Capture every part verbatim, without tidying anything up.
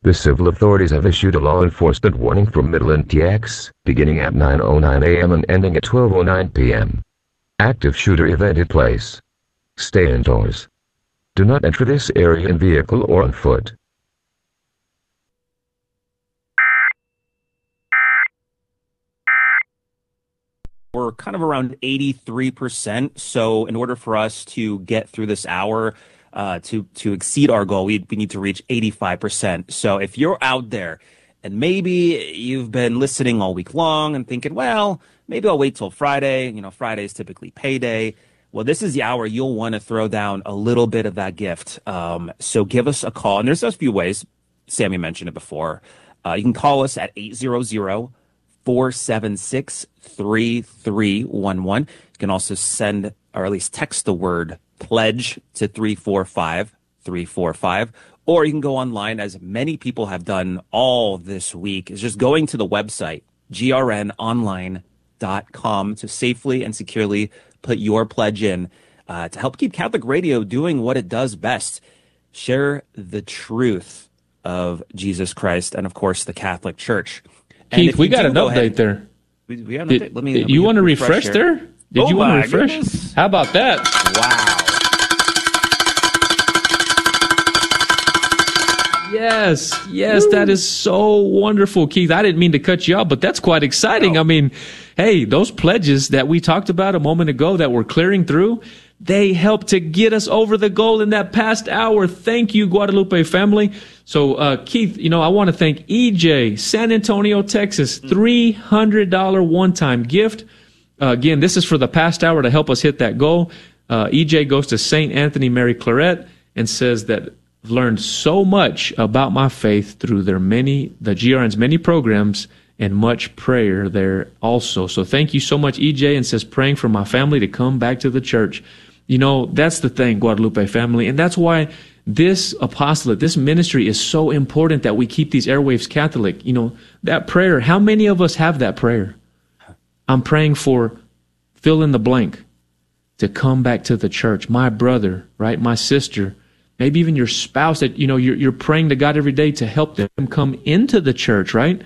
The civil authorities have issued a law enforcement warning for Midland T X, beginning at nine oh nine a m and ending at twelve oh nine p m Active shooter event in place. Stay indoors. Do not enter this area in vehicle or on foot. We're kind of around eighty-three percent. So in order for us to get through this hour, uh, to, to exceed our goal, we, we need to reach eighty-five percent. So if you're out there and maybe you've been listening all week long and thinking, well, maybe I'll wait till Friday. You know, Friday is typically payday. Well, this is the hour you'll want to throw down a little bit of that gift. Um, so give us a call. And there's a few ways. Sammy mentioned it before. Uh, you can call us at eight hundred, four seven six, three three one one. You can also send, or at least text the word pledge to three four five three four five. Or you can go online, as many people have done all this week, is just going to the website, G R N online dot com, to safely and securely put your pledge in uh, to help keep Catholic Radio doing what it does best. Share the truth of Jesus Christ and, of course, the Catholic Church. Keith, we got an update ahead, there. We, we got an Did, update. Let me, let me you want to refresh, refresh there? Did oh you want to refresh? Goodness. How about that? Wow. Yes, yes, Woo. That is so wonderful, Keith. I didn't mean to cut you off, but that's quite exciting. Oh. I mean, hey, those pledges that we talked about a moment ago that we're clearing through, they helped to get us over the goal in that past hour. Thank you, Guadalupe family. So, uh, Keith, you know, I want to thank E J, San Antonio, Texas, three hundred dollars one-time gift. Uh, again, this is for the past hour to help us hit that goal. Uh, E J goes to Saint Anthony Mary Claret and says that I've learned so much about my faith through their many, the G R N's many programs and much prayer there also. So thank you so much, E J, and says praying for my family to come back to the church. You know, that's the thing, Guadalupe family, and that's why this apostolate, this ministry is so important that we keep these airwaves Catholic. You know, that prayer, how many of us have that prayer? I'm praying for fill in the blank to come back to the church. My brother, right? My sister, maybe even your spouse that, you know, you're, you're praying to God every day to help them come into the church, right?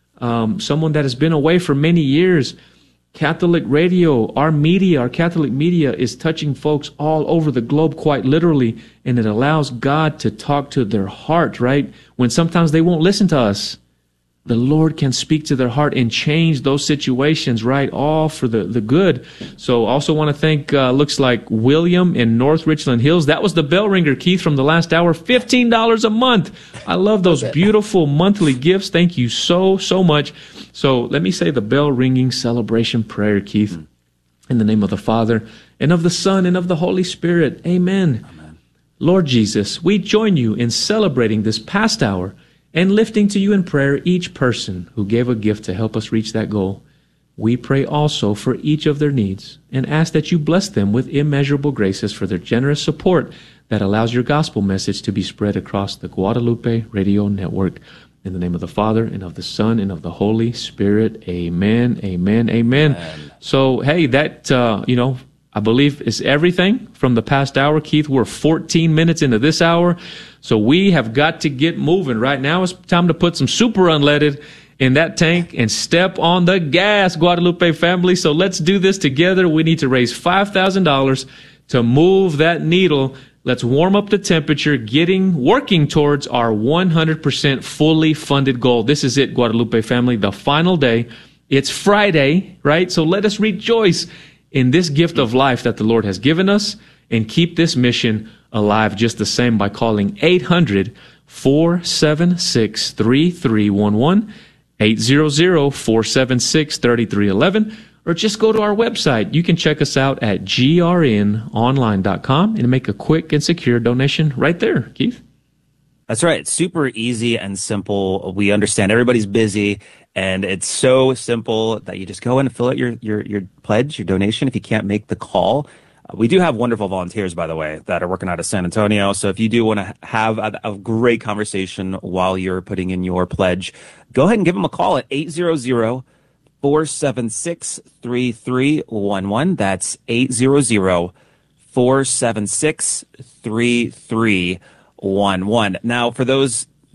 Um, someone that has been away for many years. Catholic Radio, our media, our Catholic media is touching folks all over the globe quite literally, and it allows God to talk to their heart, right? When sometimes they won't listen to us, the Lord can speak to their heart and change those situations, right? All for the, the good. So also want to thank, uh, looks like William in North Richland Hills. That was the bell ringer, Keith, from the last hour. fifteen dollars a month. I love those beautiful monthly gifts. Thank you so, so much. So let me say the bell ringing celebration prayer, Keith. Mm. In the name of the Father, and of the Son, and of the Holy Spirit. Amen. Amen. Lord Jesus, we join you in celebrating this past hour and lifting to you in prayer each person who gave a gift to help us reach that goal. We pray also for each of their needs and ask that you bless them with immeasurable graces for their generous support that allows your gospel message to be spread across the Guadalupe Radio Network. In the name of the Father, and of the Son, and of the Holy Spirit. Amen, amen, amen. Amen. So, hey, that, uh, you know, I believe is everything from the past hour. Keith, we're fourteen minutes into this hour, so we have got to get moving. Right now it's time to put some super unleaded in that tank and step on the gas, Guadalupe family. So let's do this together. We need to raise five thousand dollars to move that needle. Let's warm up the temperature, getting, working towards our one hundred percent fully funded goal. This is it, Guadalupe family, the final day. It's Friday, right? So let us rejoice in this gift of life that the Lord has given us and keep this mission alive just the same by calling eight hundred, four seven six, three three one one, eight hundred, four seven six, three three one one, or just go to our website. You can check us out at G R N online dot com and make a quick and secure donation right there, Keith. That's right. Super easy and simple. We understand everybody's busy, and it's so simple that you just go in and fill out your, your, your pledge, your donation if you can't make the call. Uh, we do have wonderful volunteers, by the way, that are working out of San Antonio. So if you do want to have a, a great conversation while you're putting in your pledge, go ahead and give them a call at eight hundred, four seven six, three three one one. That's eight hundred, four seven six, three three one one. One one. Now, for those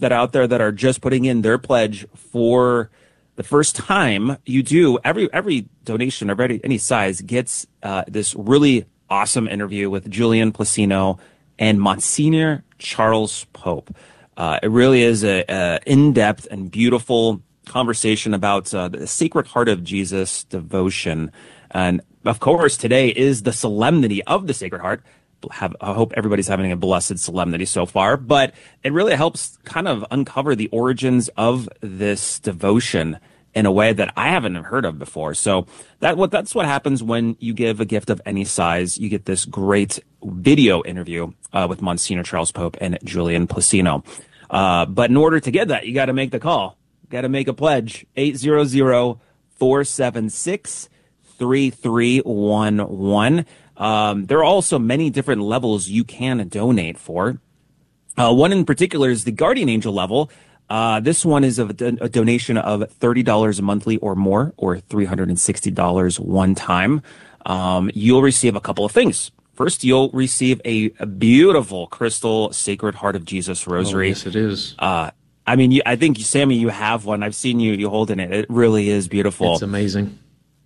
that are out there that are just putting in their pledge for the first time, you do every every donation of any, any size gets uh, this really awesome interview with Julian Placino and Monsignor Charles Pope. Uh, it really is a, a in-depth and beautiful conversation about uh, the Sacred Heart of Jesus devotion. And of course, today is the solemnity of the Sacred Heart. Have, I hope everybody's having a blessed solemnity so far, but it really helps kind of uncover the origins of this devotion in a way that I haven't heard of before. So that what that's what happens when you give a gift of any size. You get this great video interview uh, with Monsignor Charles Pope and Julian Placino. Uh, but in order to get that, you got to make the call. Got to make a pledge. eight hundred, four seven six, three three one one. Um, there are also many different levels you can donate for. Uh, one in particular is the Guardian Angel level. Uh, this one is a, a donation of thirty dollars monthly or more, or three hundred sixty dollars one time. Um, you'll receive a couple of things. First, you'll receive a, a beautiful crystal Sacred Heart of Jesus rosary. Oh, yes, it is. Uh, I mean, you, I think, Sammy, you have one. I've seen you, you holding it. It really is beautiful. It's amazing.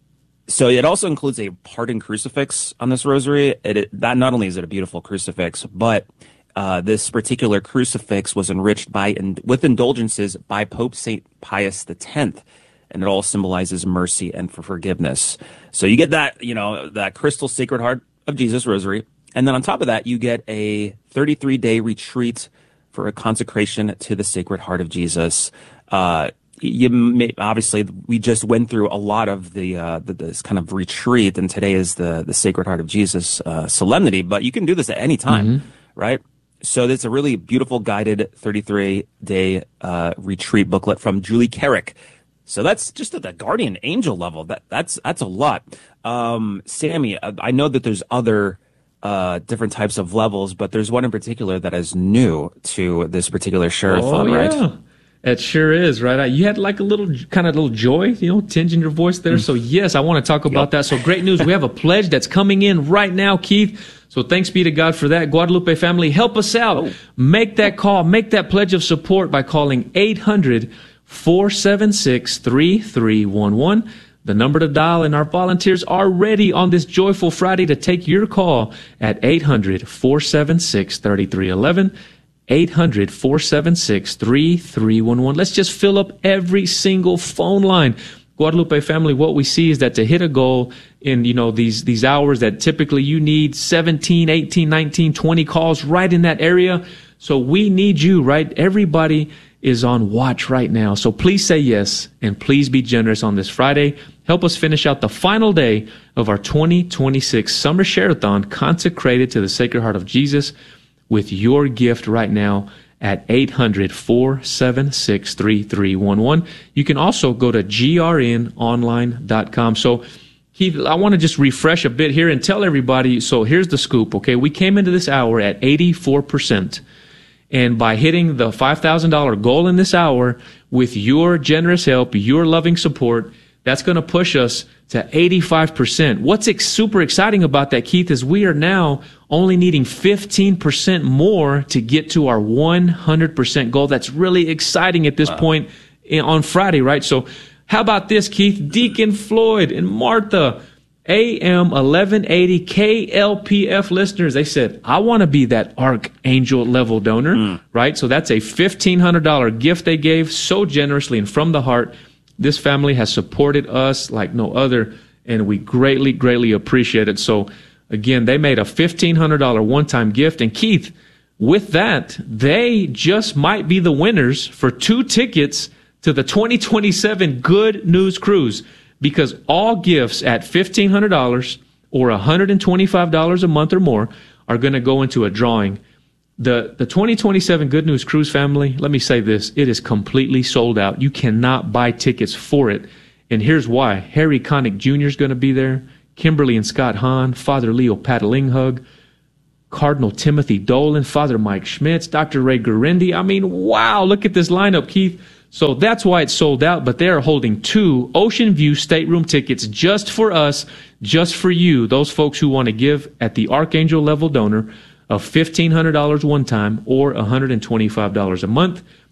So it also includes a pardon crucifix on this rosary. It, it, that not only is it a beautiful crucifix, but uh, this particular crucifix was enriched by and with indulgences by Pope Saint Pius the tenth, and it all symbolizes mercy and for forgiveness. So you get that, you know, that crystal Sacred Heart of Jesus rosary, and then on top of that, you get a thirty-three day retreat for a consecration to the Sacred Heart of Jesus. Uh, You may, obviously, we just went through a lot of the, uh, the this kind of retreat, and today is the the Sacred Heart of Jesus uh, solemnity. But you can do this at any time, mm-hmm. right? So it's a really beautiful guided thirty-three day uh, retreat booklet from Julie Carrick. So that's just at the Guardian Angel level. That that's that's a lot. Um, Sammy, I know that there's other uh, different types of levels, but there's one in particular that is new to this particular share-a-thon, oh, right? Yeah. It sure is, right? You had like a little kind of little joy, you know, tinge in your voice there. So yes, I want to talk about yep. that. So great news. We have a pledge that's coming in right now, Keith. So thanks be to God for that. Guadalupe family, help us out. Oh. Make that call. Make that pledge of support by calling eight hundred, four seven six, three three one one. The number to dial, and our volunteers are ready on this joyful Friday to take your call at eight hundred, four seven six, three three one one. eight hundred, four seven six, three three one one. Let's just fill up every single phone line. Guadalupe family, what we see is that to hit a goal in, you know, these, these hours that typically you need seventeen, eighteen, nineteen, twenty calls right in that area. So we need you, right? Everybody is on watch right now. So please say yes, and please be generous on this Friday. Help us finish out the final day of our twenty twenty-six Summer Share-a-thon consecrated to the Sacred Heart of Jesus with your gift right now at eight hundred, four seven six, three three one one. You can also go to G R N online dot com. So, Keith, I want to just refresh a bit here and tell everybody, so here's the scoop, okay? We came into this hour at eighty-four percent. And by hitting the five thousand dollars goal in this hour with your generous help, your loving support, that's going to push us to eighty-five percent. What's ex- super exciting about that, Keith, is we are now only needing fifteen percent more to get to our one hundred percent goal. That's really exciting at this wow. point in, on Friday, right? So how about this, Keith? Deacon Floyd and Martha, A M eleven eighty K L P F listeners, they said, I want to be that Archangel level donor, mm. right? So that's a fifteen hundred dollars gift they gave so generously and from the heart. This family has supported us like no other, and we greatly, greatly appreciate it. So, again, they made a fifteen hundred dollars one-time gift. And, Keith, with that, they just might be the winners for two tickets to the twenty twenty-seven Good News Cruise, because all gifts at fifteen hundred dollars or one hundred twenty-five dollars a month or more are going to go into a drawing. The the twenty twenty-seven Good News Cruise family, let me say this, it is completely sold out. You cannot buy tickets for it. And here's why. Harry Connick Junior is going to be there, Kimberly and Scott Hahn, Father Leo Patalinghug, Cardinal Timothy Dolan, Father Mike Schmitz, Doctor Ray Gurendi. I mean, wow, look at this lineup, Keith. So that's why it's sold out, but they are holding two Ocean View stateroom tickets just for us, just for you, those folks who want to give at the Archangel level donor of fifteen hundred dollars one time or one hundred twenty-five dollars a month.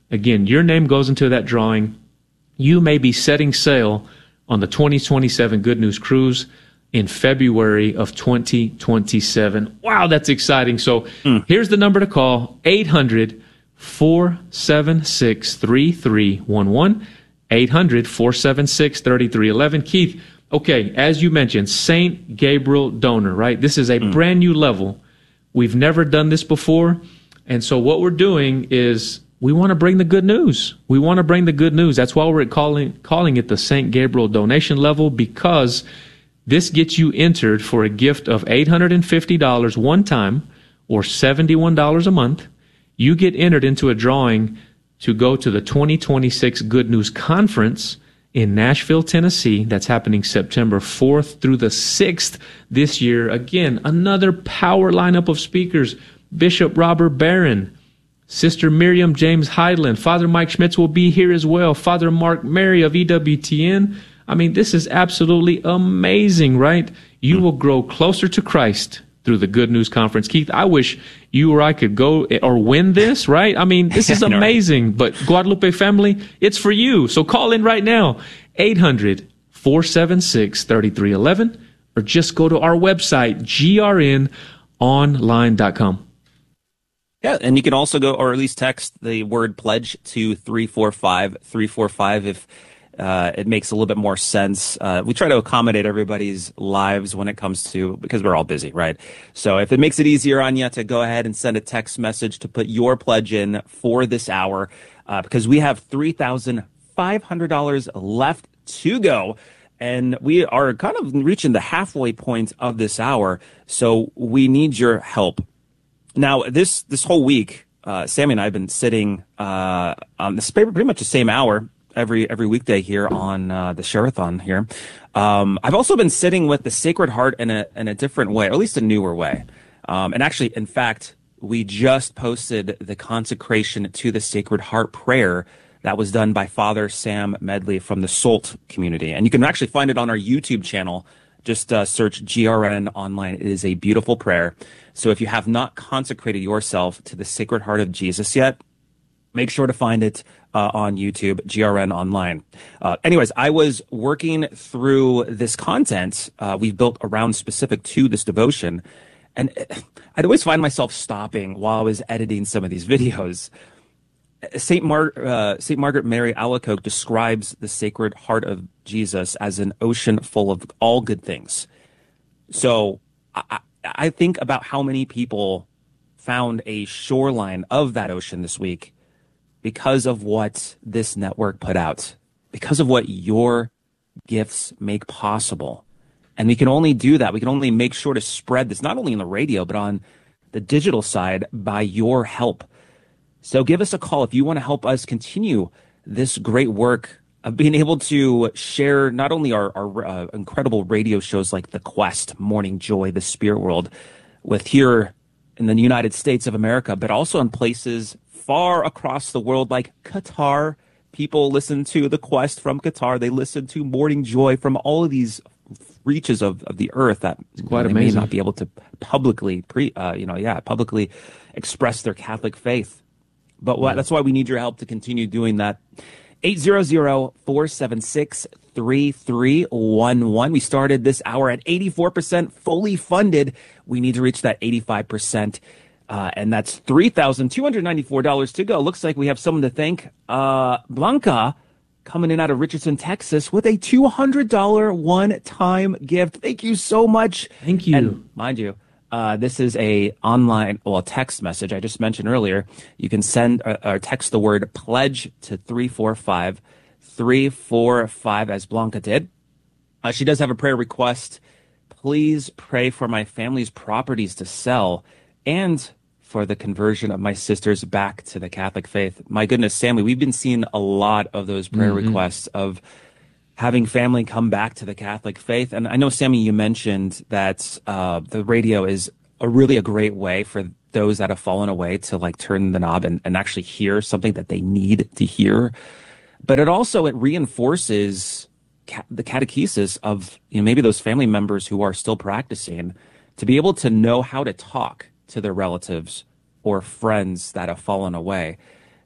Again, your name goes into that drawing. You may be setting sail on the twenty twenty-seven Good News Cruise in February of twenty twenty-seven. Wow, that's exciting. So mm. here's the number to call, eight hundred, four seven six, three three one one, eight hundred, four seven six, three three one one. Keith, okay, as you mentioned, Saint Gabriel donor, right? This is a mm. brand new level. We've never done this before. And so what we're doing is we want to bring the good news. We want to bring the good news. That's why we're calling calling it the Saint Gabriel donation level, because this gets you entered for a gift of eight hundred fifty dollars one time or seventy-one dollars a month. You get entered into a drawing to go to the twenty twenty-six Good News Conference in Nashville, Tennessee. That's happening September fourth through the sixth this year. Again, another power lineup of speakers. Bishop Robert Barron, Sister Miriam James Heidland, Father Mike Schmitz will be here as well, Father Mark Mary of E W T N. I mean, this is absolutely amazing, right? You will grow closer to Christ through the Good News Conference. Keith, I wish you or I could go or win this, right? I mean, this is amazing. But Guadalupe family, it's for you. So call in right now, eight hundred, four seven six, three three one one, or just go to our website, G R N online dot com. Yeah, and you can also go, or at least text the word pledge to three four five three four five if uh, it makes a little bit more sense. Uh, we try to accommodate everybody's lives when it comes to, because we're all busy, right? So if it makes it easier on you to go ahead and send a text message to put your pledge in for this hour, uh, because we have three thousand five hundred dollars left to go. And we are kind of reaching the halfway point of this hour, so we need your help. Now, this this whole week, uh, Sammy and I have been sitting uh, on this pretty much the same hour every every weekday here on uh, the Share-a-thon here. Um, I've also been sitting with the Sacred Heart in a in a different way, or at least a newer way. Um, and actually, in fact, we just posted the consecration to the Sacred Heart prayer that was done by Father Sam Medley from the Salt community. And you can actually find it on our YouTube channel. Just uh, search G R N online. It is a beautiful prayer. So if you have not consecrated yourself to the Sacred Heart of Jesus yet, make sure to find it uh, on YouTube, G R N online. Uh, anyways, I was working through this content uh, we've built around specific to this devotion. And I'd always find myself stopping while I was editing some of these videos. Saint Mar- uh, Saint Margaret Mary Alacoque describes the Sacred Heart of Jesus as an ocean full of all good things. So I, I think about how many people found a shoreline of that ocean this week because of what this network put out, because of what your gifts make possible. And we can only do that. We can only make sure to spread this, not only on the radio, but on the digital side by your help. So give us a call if you want to help us continue this great work of being able to share not only our, our uh, incredible radio shows like The Quest, Morning Joy, The Spirit World, with here in the United States of America, but also in places far across the world like Qatar. People listen to The Quest from Qatar. They listen to Morning Joy from all of these reaches of, of the earth that quite they amazing. may not be able to publicly, pre, uh, you know, yeah, publicly express their Catholic faith. But what, that's why we need your help to continue doing that. eight hundred, four seven six, three three one one. We started this hour at eighty-four percent fully funded. We need to reach that eighty-five percent. Uh, and that's three thousand two hundred ninety-four dollars to go. Looks like we have someone to thank. Uh, Blanca coming in out of Richardson, Texas with a two hundred dollars one-time gift. Thank you so much. Thank you. And mind you, Uh, this is a online, well, text message I just mentioned earlier. You can send or, or text the word pledge to three four five three four five as Blanca did. Uh, she does have a prayer request. Please pray for my family's properties to sell and for the conversion of my sisters back to the Catholic faith. My goodness, Sammy, we've been seeing a lot of those prayer mm-hmm. requests of having family come back to the Catholic faith. And I know, Sammy, you mentioned that uh, the radio is a really a great way for those that have fallen away to like turn the knob and, and actually hear something that they need to hear. But it also, it reinforces ca- the catechesis of, you know, maybe those family members who are still practicing to be able to know how to talk to their relatives or friends that have fallen away.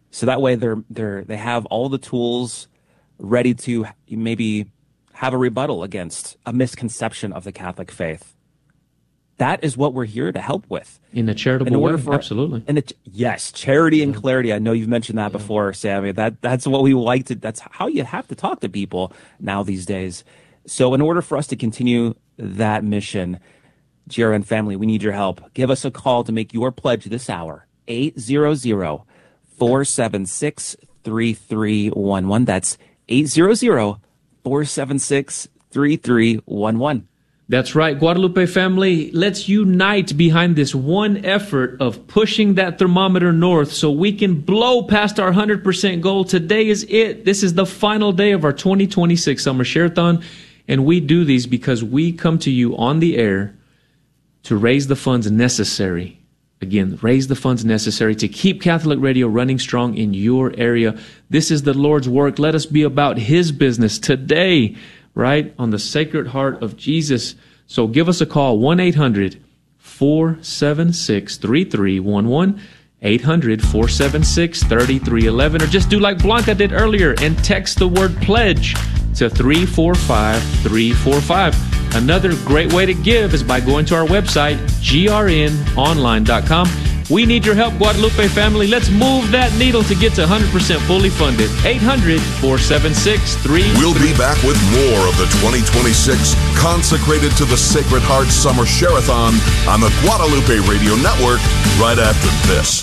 So that way they're they're they have all the tools ready to maybe have a rebuttal against a misconception of the Catholic faith. That is what we're here to help with. In a charitable in order way, for, absolutely. And it, yes, charity and clarity. I know you've mentioned that yeah. before, Sammy. That that's what we like to. That's how you have to talk to people now these days. So, in order for us to continue that mission, G R N family, we need your help. Give us a call to make your pledge this hour. eight hundred, four seven six, three three one one. That's eight hundred, four seven six, three three one one. That's right, Guadalupe family. Let's unite behind this one effort of pushing that thermometer north so we can blow past our one hundred percent goal. Today is it. This is the final day of our twenty twenty-six Summer Share-a-thon, and we do these because we come to you on the air to raise the funds necessary. Again, raise the funds necessary to keep Catholic radio running strong in your area. This is the Lord's work. Let us be about His business today, right, on the Sacred Heart of Jesus. So give us a call, one eight hundred, four seven six, three three one one, eight hundred, four seven six, three three one one, or just do like Blanca did earlier and text the word pledge to three four five three four five. Another great way to give is by going to our website, G R N online dot com. We need your help, Guadalupe family. Let's move that needle to get to one hundred percent fully funded. eight hundred, four seven six, three three one one. We'll be back with more of the twenty twenty-six consecrated to the Sacred Heart Summer Share-a-thon on the Guadalupe Radio Network right after this.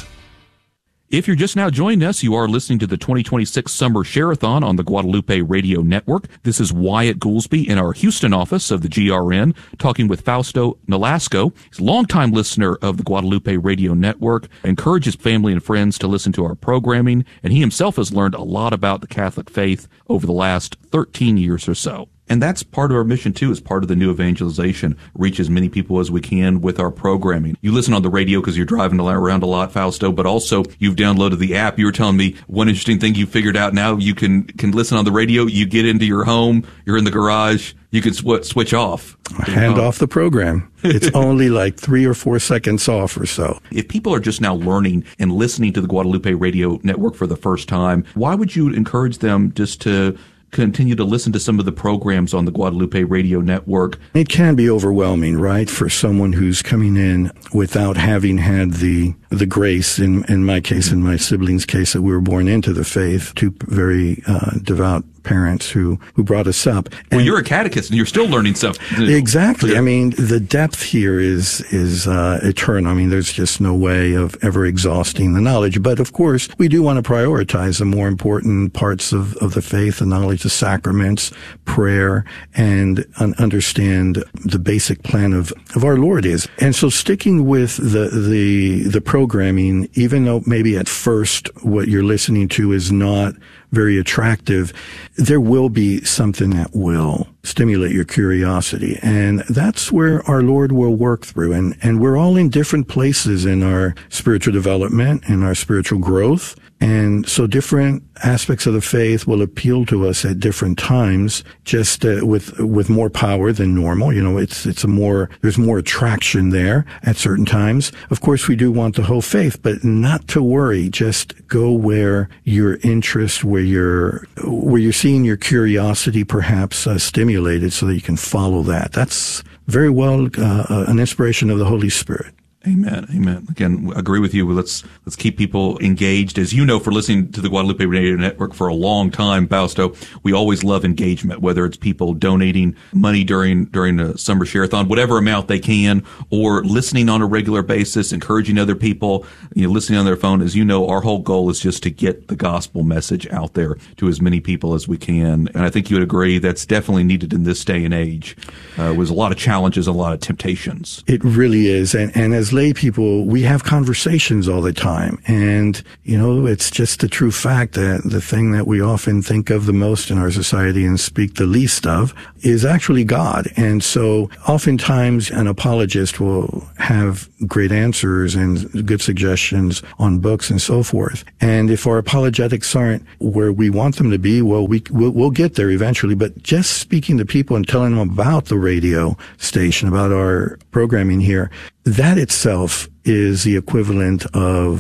If you're just now joining us, you are listening to the twenty twenty-six Summer Share-a-thon on the Guadalupe Radio Network. This is Wyatt Goolsby in our Houston office of the G R N, talking with Fausto Nolasco. He's a longtime listener of the Guadalupe Radio Network, encourages family and friends to listen to our programming, and he himself has learned a lot about the Catholic faith over the last thirteen years or so. And that's part of our mission, too, as part of the new evangelization, reach as many people as we can with our programming. You listen on the radio because you're driving around a lot, Fausto, but also you've downloaded the app. You were telling me one interesting thing you figured out now. You can, can listen on the radio. You get into your home. You're in the garage. You can sw- switch off. Hand off the program. It's only like three or four seconds off or so. If people are just now learning and listening to the Guadalupe Radio Network for the first time, why would you encourage them just to continue to listen to some of the programs on the Guadalupe Radio Network? It can be overwhelming, right, for someone who's coming in without having had the the grace, in in my case, in my siblings' case, that we were born into the faith, two very uh, devout parents who, who brought us up. And well, you're a catechist and you're still learning stuff. Exactly. Yeah. I mean, the depth here is is uh, eternal. I mean, there's just no way of ever exhausting the knowledge. But of course, we do want to prioritize the more important parts of, of the faith, the knowledge of sacraments, prayer, and un- understand the basic plan of, of our Lord is. And so sticking with the, the, the programming, even though maybe at first what you're listening to is not very attractive, there will be something that will stimulate your curiosity. And that's where our Lord will work through. And, and we're all in different places in our spiritual development and our spiritual growth. And so different aspects of the faith will appeal to us at different times, just uh, with with more power than normal. You know, it's it's a more there's more attraction there at certain times. Of course, we do want the whole faith, but not to worry. Just go where your interest, where you're where you're seeing your curiosity perhaps uh, stimulated, so that you can follow that. That's very well uh, an inspiration of the Holy Spirit. Amen. Amen. Again, agree with you. Let's let's keep people engaged. As you know, for listening to the Guadalupe Radio Network for a long time, Fausto, we always love engagement, whether it's people donating money during during the Summer Share-a-thon, whatever amount they can, or listening on a regular basis, encouraging other people, you know, listening on their phone. As you know, our whole goal is just to get the gospel message out there to as many people as we can. And I think you would agree that's definitely needed in this day and age. Uh, with a lot of challenges, a lot of temptations. It really is. And, and as lay people, we have conversations all the time. And, you know, it's just a true fact that the thing that we often think of the most in our society and speak the least of is actually God. And so oftentimes an apologist will have great answers and good suggestions on books and so forth. And if our apologetics aren't where we want them to be, well, we, we'll, we'll get there eventually. But just speaking to people and telling them about the radio station, about our programming here, that itself is the equivalent of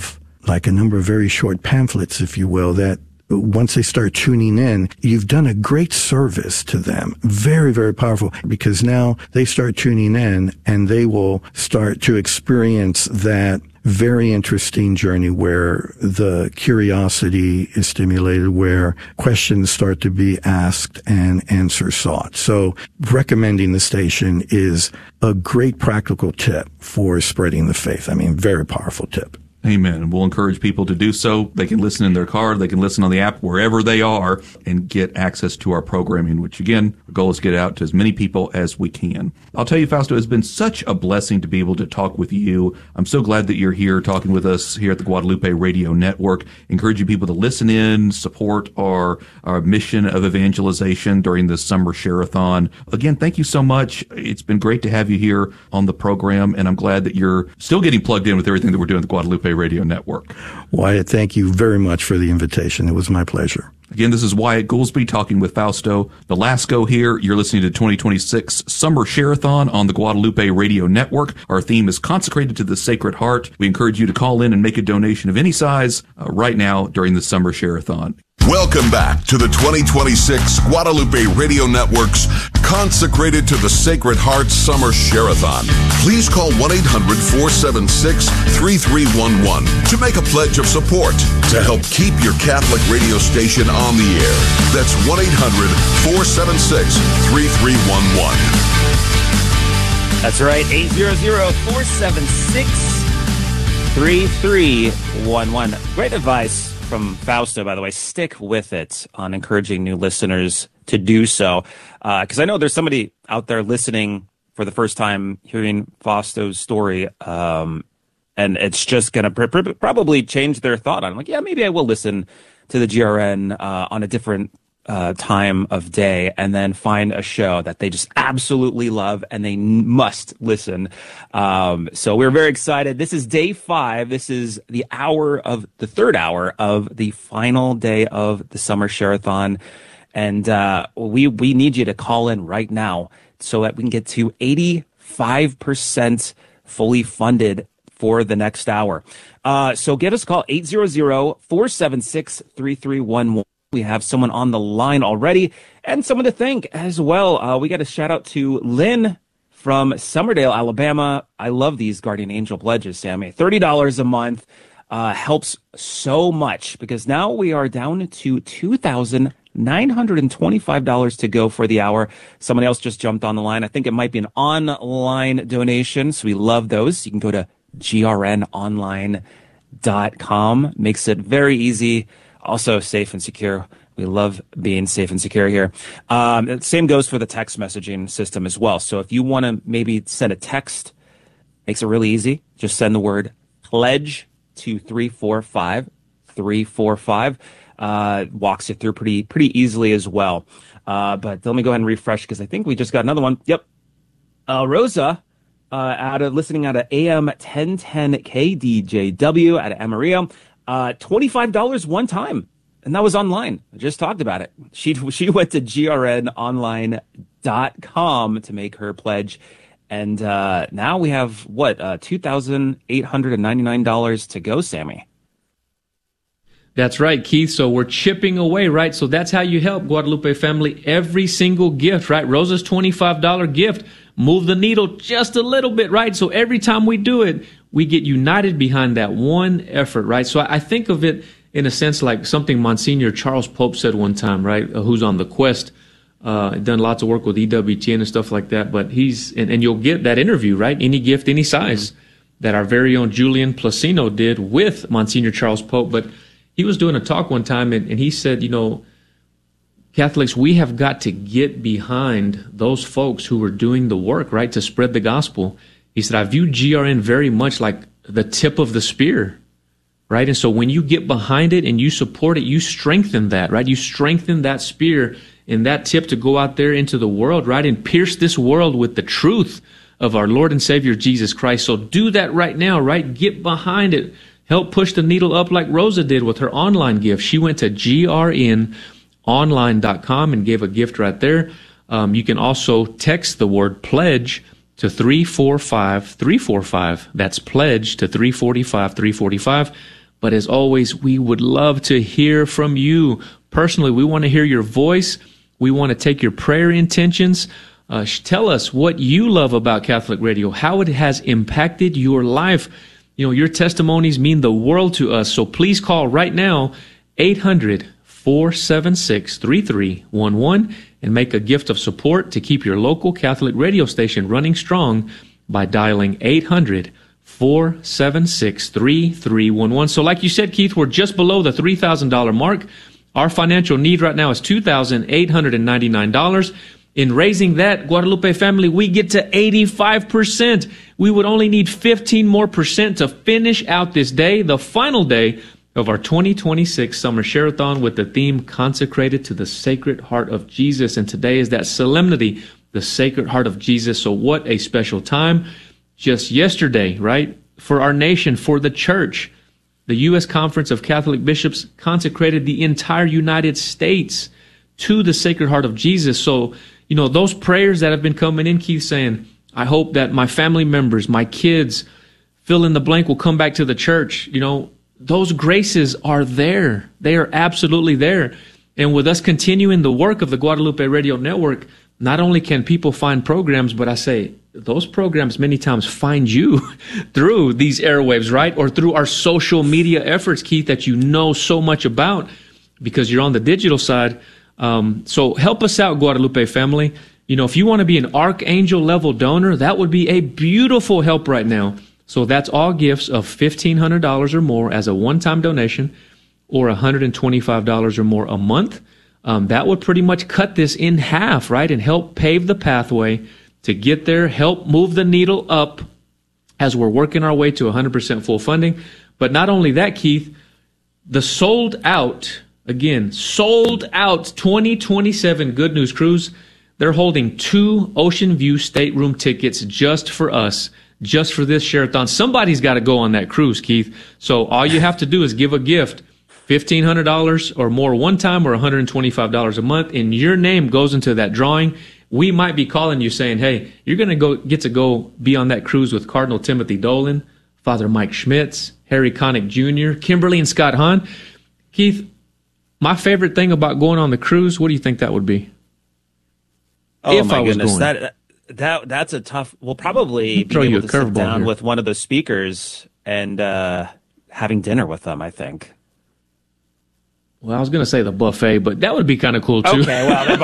like a number of very short pamphlets, if you will, that once they start tuning in, you've done a great service to them. Very, very powerful, because now they start tuning in and they will start to experience that very interesting journey where the curiosity is stimulated, where questions start to be asked and answers sought. So recommending the station is a great practical tip for spreading the faith. I mean, very powerful tip. Amen. And we'll encourage people to do so. They can listen in their car. They can listen on the app wherever they are and get access to our programming, which, again, our goal is to get it out to as many people as we can. I'll tell you, Fausto, it's been such a blessing to be able to talk with you. I'm so glad that you're here talking with us here at the Guadalupe Radio Network, encouraging people to listen in, support our, our mission of evangelization during this summer share-a-thon. Again, thank you so much. It's been great to have you here on the program, and I'm glad that you're still getting plugged in with everything that we're doing at the Guadalupe Radio Network. Wyatt, thank you very much for the invitation. It was my pleasure. Again, this is Wyatt Goolsby talking with Fausto Nolasco here. You're listening to twenty twenty-six Summer Share-a-thon on the Guadalupe Radio Network. Our theme is consecrated to the Sacred Heart. We encourage you to call in and make a donation of any size uh, right now during the Summer Share-a-thon. Welcome back to the twenty twenty-six Guadalupe Radio Network's Consecrated to the Sacred Heart Summer Share-a-thon. Please call one eight hundred four seven six three three one one to make a pledge of support to help keep your Catholic radio station on the air. That's one eight hundred four seven six three three one one. That's right, eight hundred four seven six three three one one. Great advice from Fausto, by the way. Stick with it on encouraging new listeners to do so. Because uh, I know there's somebody out there listening for the first time, hearing Fausto's story, um, and it's just going to pr- pr- probably change their thought on it. Like, yeah, maybe I will listen to the G R N uh, on a different uh, time of day, and then find a show that they just absolutely love and they n- must listen. Um, so we're very excited. This is day five. This is the hour of the third hour of the final day of the Summer Share-a-thon. And uh, we we need you to call in right now so that we can get to eighty-five percent fully funded for the next hour. Uh, so give us a call, eight hundred four seven six three three one one. We have someone on the line already, and someone to thank as well. Uh, we got a shout out to Lynn from Summerdale, Alabama. I love these Guardian Angel pledges, Sammy. thirty dollars a month uh, helps so much, because now we are down to two thousand nine hundred twenty-five dollars to go for the hour. Someone else just jumped on the line. I think it might be an online donation, so we love those. You can go to G R N online dot com. Makes it very easy. Also safe and secure. We love being safe and secure here. Um, same goes for the text messaging system as well. So if you want to maybe send a text, makes it really easy. Just send the word pledge to three four five three four five. Uh, walks it through pretty pretty easily as well. Uh, but let me go ahead and refresh, because I think we just got another one. Yep. Uh, Rosa, uh, out of listening out of A M ten ten K D J W out of Amarillo. Uh, twenty-five dollars one time. And that was online. I just talked about it. She she went to G R N online dot com to make her pledge. And uh, now we have, what, uh, two thousand eight hundred ninety-nine dollars to go, Sammy. That's right, Keith. So we're chipping away, right? So that's how you help, Guadalupe family. Every single gift, right? Rosa's twenty-five dollars gift. Move the needle just a little bit, right? So every time we do it, we get united behind that one effort, right? So I think of it in a sense like something Monsignor Charles Pope said one time, right? Uh, who's on the Quest, uh, done lots of work with E W T N and stuff like that. But he's, and, and you'll get that interview, right? Any gift, any size, that our very own Julian Placino did with Monsignor Charles Pope. But he was doing a talk one time, and, and he said, you know, Catholics, we have got to get behind those folks who are doing the work, right, to spread the gospel. He said, I view G R N very much like the tip of the spear, right? And so when you get behind it and you support it, you strengthen that, right? You strengthen that spear and that tip to go out there into the world, right, and pierce this world with the truth of our Lord and Savior Jesus Christ. So do that right now, right? Get behind it. Help push the needle up like Rosa did with her online gift. She went to G R N online dot com and gave a gift right there. Um, you can also text the word pledge to three four five three four five. That's pledge to three four five three four five. But as always, we would love to hear from you. Personally, we want to hear your voice. We want to take your prayer intentions. Uh, tell us what you love about Catholic Radio, how it has impacted your life. You know, your testimonies mean the world to us. So please call right now, eight hundred, four seven six, three three one one, and make a gift of support to keep your local Catholic radio station running strong by dialing eight hundred, four seven six, three three one one. So like you said, Keith, we're just below the three thousand dollars mark. Our financial need right now is two thousand eight hundred ninety-nine dollars. In raising that, Guadalupe family, we get to eighty-five percent. We would only need fifteen more percent to finish out this day, the final day of our twenty twenty-six Summer Share-a-thon, with the theme consecrated to the Sacred Heart of Jesus. And today is that solemnity, the Sacred Heart of Jesus. So what a special time. Just yesterday, right, for our nation, for the church, the U S Conference of Catholic Bishops consecrated the entire United States to the Sacred Heart of Jesus. So, you know, those prayers that have been coming in, Keith, saying, I hope that my family members, my kids, fill in the blank, will come back to the church. You know, those graces are there. They are absolutely there. And with us continuing the work of the Guadalupe Radio Network, not only can people find programs, but I say those programs many times find you through these airwaves, right? Or through our social media efforts, Keith, that you know so much about because you're on the digital side. Um, so help us out, Guadalupe family. You know, if you want to be an archangel level donor, that would be a beautiful help right now. So that's all gifts of fifteen hundred dollars or more as a one-time donation, or one hundred twenty-five dollars or more a month. Um, that would pretty much cut this in half, right? And help pave the pathway to get there, help move the needle up as we're working our way to one hundred percent full funding. But not only that, Keith, the sold out, again, sold out twenty twenty-seven Good News Cruise, they're holding two Ocean View stateroom tickets just for us, just for this share-a-thon. Somebody's got to go on that cruise, Keith. So all you have to do is give a gift, fifteen hundred dollars or more one time, or one hundred twenty-five dollars a month, and your name goes into that drawing. We might be calling you saying, hey, you're going to go get to go be on that cruise with Cardinal Timothy Dolan, Father Mike Schmitz, Harry Connick Junior, Kimberly and Scott Hahn. Keith, my favorite thing about going on the cruise, what do you think that would be? Oh, if my I was goodness. going. That, that, that's a tough... We'll probably be Throw you able a to sit curveball down here. with one of the speakers and uh, having dinner with them, I think. Well, I was going to say the buffet, but that would be kind of cool, too. Okay, well...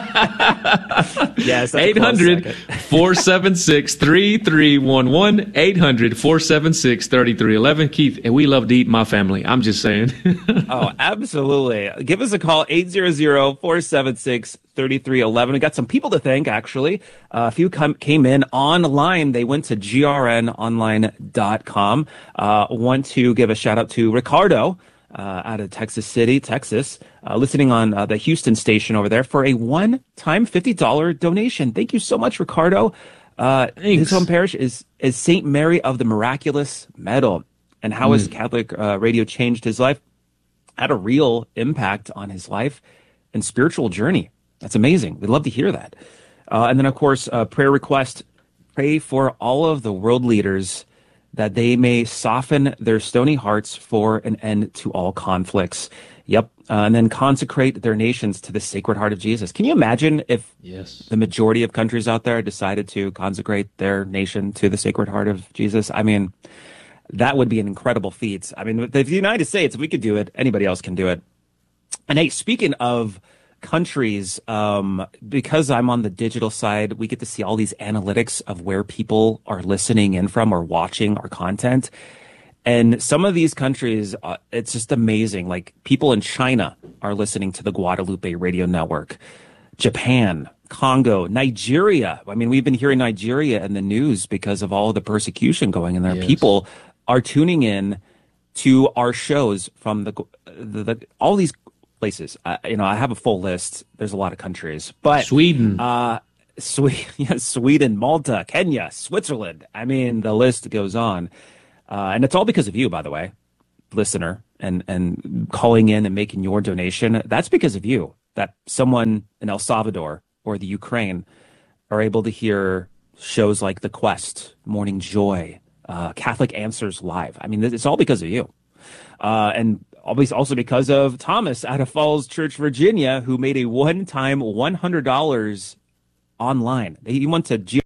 yes, eight hundred, four seven six, three three one one, eight hundred, four seven six, three three one one. Keith, and we love to eat my family. I'm just saying. Oh, absolutely. Give us a call, eight hundred, four seven six, three three one one. We got some people to thank, actually. Uh, a few com- came in online. They went to G R N online dot com. Uh, want to give a shout out to Ricardo, Uh, out of Texas City, Texas, uh, listening on uh, the Houston station over there for a one-time fifty dollars donation. Thank you so much, Ricardo. Uh, his home parish is, is Saint Mary of the Miraculous Medal. And how mm. has Catholic uh, radio changed his life? Had a real impact on his life and spiritual journey. That's amazing. We'd love to hear that. Uh, and then, of course, uh, prayer request. Pray for all of the world leaders, that they may soften their stony hearts for an end to all conflicts. Yep. Uh, and then consecrate their nations to the Sacred Heart of Jesus. Can you imagine if yes. the majority of countries out there decided to consecrate their nation to the Sacred Heart of Jesus? I mean, that would be an incredible feat. I mean, if the United States, if we could do it, anybody else can do it. And hey, speaking of countries, um, because I'm on the digital side, we get to see all these analytics of where people are listening in from or watching our content. And some of these countries, uh, it's just amazing. Like people in China are listening to the Guadalupe Radio Network, Japan, Congo, Nigeria. I mean, we've been hearing Nigeria in the news because of all of the persecution going in there. Yes. People are tuning in to our shows from the, the, the all these places. Uh, you know, I have a full list. There's a lot of countries, but Sweden, uh, Sweden, yeah, Sweden, Malta, Kenya, Switzerland. I mean, the list goes on, uh, and it's all because of you, by the way, listener, and and calling in and making your donation. That's because of you. That someone in El Salvador or the Ukraine are able to hear shows like The Quest, Morning Joy, uh, Catholic Answers Live. I mean, it's all because of you. Uh, and obviously also because of Thomas out of Falls Church, Virginia, who made a one-time one hundred dollars online. He went to G